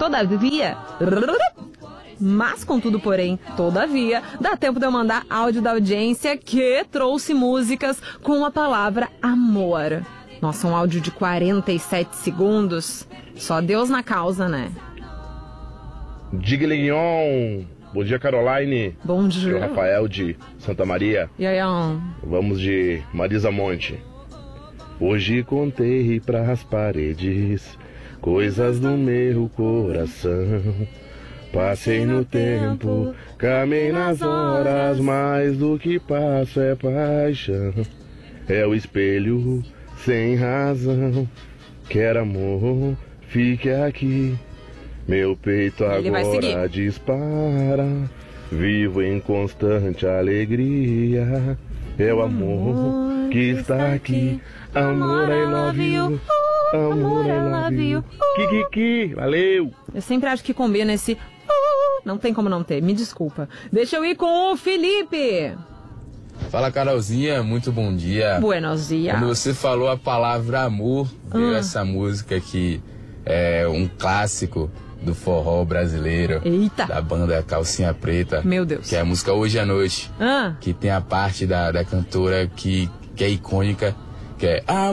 Todavia, mas contudo, porém, todavia, dá tempo de eu mandar áudio da audiência que trouxe músicas com a palavra amor. Nossa, um áudio de 47 segundos. Só Deus na causa, né? Diglignon. Bom dia, Caroline. Bom dia. Eu, Rafael de Santa Maria. E aí, Vamos de Marisa Monte. Hoje contei pras paredes coisas do meu coração. Passei no tempo, camei nas horas, mais do que passo é paixão. É o espelho sem razão, quer amor, fique aqui. Meu peito agora dispara, vivo em constante alegria. É o amor que está aqui. Amor, I love you. Amor, I love you. Kikiki, valeu. Eu sempre acho que combina esse... Não tem como não ter, me desculpa. Deixa eu ir com o Felipe. Fala, Carolzinha, muito bom dia. Buenos dias. Quando você falou a palavra amor, veio essa música que é um clássico do forró brasileiro. Eita. Da banda Calcinha Preta. Meu Deus. Que é a música Hoje à Noite. Que tem a parte da cantora que é icônica, que é